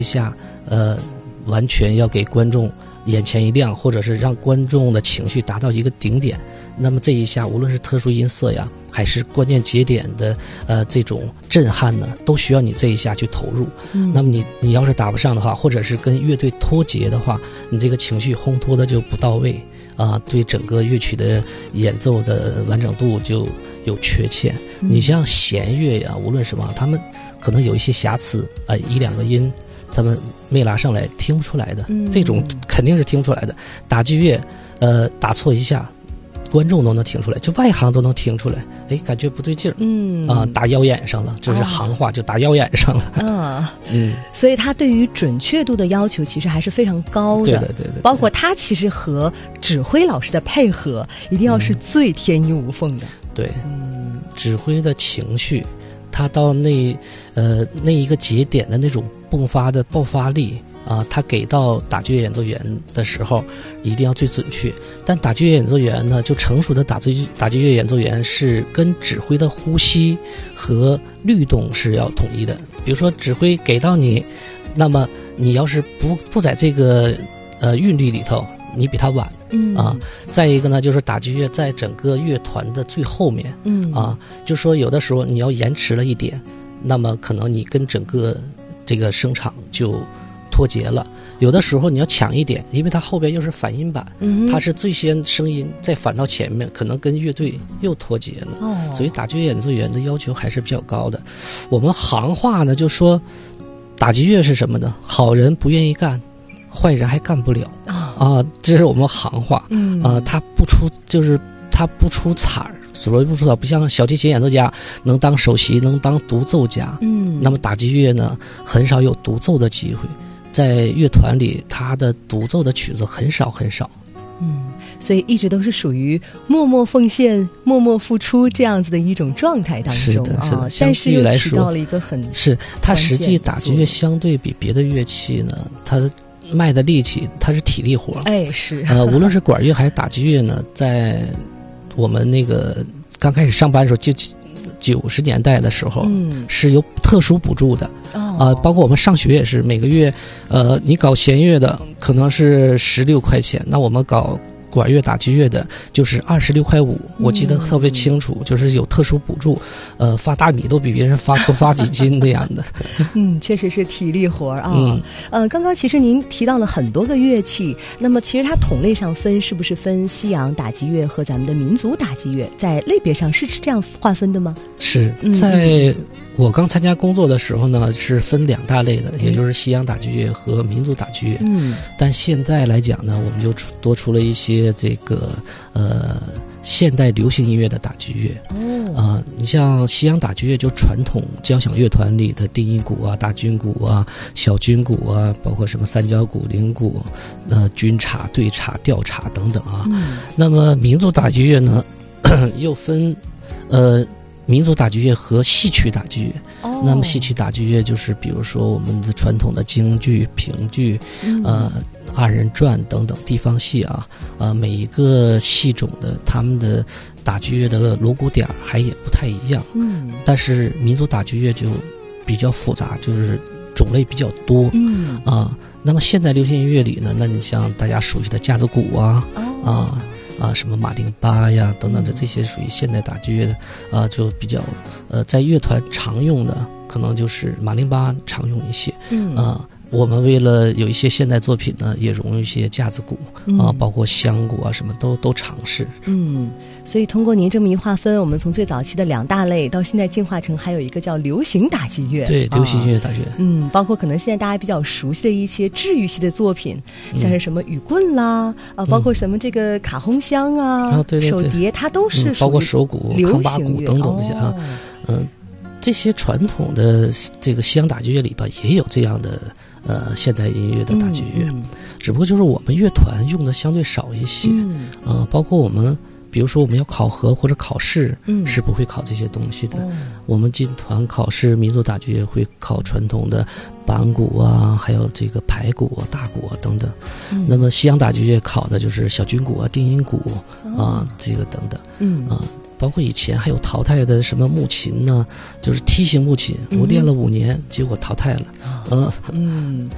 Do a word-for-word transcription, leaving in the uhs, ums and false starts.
一下，呃，完全要给观众眼前一亮，或者是让观众的情绪达到一个顶点。那么这一下，无论是特殊音色呀，还是关键节点的呃这种震撼呢，都需要你这一下去投入。嗯、那么你你要是打不上的话，或者是跟乐队脱节的话，你这个情绪烘托的就不到位啊、呃，对整个乐曲的演奏的完整度就有缺陷。嗯、你像弦乐呀，无论什么，他们可能有一些瑕疵啊、呃，一两个音。他们没拉上来，听不出来的，嗯、这种肯定是听不出来的。打击乐，呃，打错一下，观众都能听出来，就外行都能听出来。哎，感觉不对劲儿，嗯啊、呃，打腰眼上了，这是行话，哦、就打腰眼上了。嗯嗯，所以他对于准确度的要求其实还是非常高的。 对的对的， 包括他其实和指挥老师的配合，一定要是最天衣无缝的。 嗯、对，嗯，指挥的情绪，他到那呃那一个节点的那种迸发的爆发力啊，他给到打击乐演奏员的时候一定要最准确。但打击乐演奏员呢，就成熟的打击打击乐演奏员是跟指挥的呼吸和律动是要统一的。比如说指挥给到你，那么你要是不不在这个呃韵律里头，你比他晚。嗯啊，再一个呢，就是打击乐在整个乐团的最后面，嗯啊，就说有的时候你要延迟了一点，那么可能你跟整个这个声场就脱节了。有的时候你要抢一点，因为它后边又是反音板，嗯、它是最先声音再反到前面，可能跟乐队又脱节了。哦，所以打击乐演奏员的要求还是比较高的。我们行话呢就说，打击乐是什么呢？好人不愿意干，坏人还干不了。啊，这是我们行话。嗯啊，他不出就是他不出彩儿。所谓不出彩，不像小提琴演奏家能当首席，能当独奏家。嗯，那么打击乐呢，很少有独奏的机会，在乐团里，他的独奏的曲子很少很少。 嗯，所以一直都是属于默默奉献、默默付出这样子的一种状态当中。 是的，是的。 啊、但是又起到了一个很是它实际打击乐相对比别的乐器呢，它的卖的力气，它是体力活。 哎，是。 呃，无论是管乐还是打击乐呢，在我们那个刚开始上班的时候，就九十年代的时候，嗯，是有特殊补助的。哦，啊、呃，包括我们上学也是，每个月，呃，你搞弦乐的可能是十六块钱，那我们搞管乐打击乐的就是二十六块五，我记得特别清楚，嗯、就是有特殊补助，呃，发大米都比别人发多发几斤那样的。 嗯，确实是体力活啊。嗯，呃，刚刚其实您提到了很多个乐器，那么其实它种类上分是不是分西洋打击乐和咱们的民族打击乐，在类别上是这样划分的吗？ 是在我刚参加工作的时候呢，是分两大类的，也就是西洋打击乐和民族打击乐。嗯，但现在来讲呢，我们就多出了一些这个呃现代流行音乐的打击乐。哦，啊、呃，你像西洋打击乐，就传统交响乐团里的定音鼓啊、大军鼓啊、小军鼓啊，包括什么三角鼓、铃鼓、呃军镲、对镲、吊镲等等啊。嗯，那么民族打击乐呢，又分呃。民族打击乐和戏曲打击乐，哦、那么戏曲打击乐就是比如说我们的传统的京剧、评剧、嗯、呃二人转等等地方戏啊，呃每一个戏种的他们的打击乐的锣鼓点还也不太一样。嗯，但是民族打击乐就比较复杂，就是种类比较多。嗯啊、呃，那么现代流行音乐里呢，那你像大家熟悉的架子鼓啊，哦、啊。啊，什么马林巴呀等等的，这些属于现代打击乐的，啊，就比较呃，在乐团常用的，可能就是马林巴常用一些。嗯啊，我们为了有一些现代作品呢，也融入一些架子鼓啊，包括香鼓啊，什么都都尝试。 嗯，所以通过您这么一划分，我们从最早期的两大类，到现在进化成还有一个叫流行打击乐。 对，流行音乐打击乐。啊、 嗯，包括可能现在大家比较熟悉的一些治愈系的作品，像是什么雨棍啦，啊，包括什么这个卡轰箱啊， 啊对对对， 手碟，它都是、嗯、 包括手鼓、康巴鼓等等这些啊，嗯、呃，这些传统的这个西洋打击乐里边也有这样的。呃，现代音乐的打击乐，嗯嗯、只不过就是我们乐团用的相对少一些。嗯，呃，包括我们，比如说我们要考核或者考试，嗯，是不会考这些东西的。哦、我们进团考试，民族打击乐会考传统的板鼓啊，还有这个排鼓、大鼓啊等等。嗯、那么西洋打击乐考的就是小军鼓啊、定音鼓啊，哦、这个等等。嗯啊。包括以前还有淘汰的什么木琴呢，就是梯形木琴，我练了五年，嗯、结果淘汰了。嗯嗯。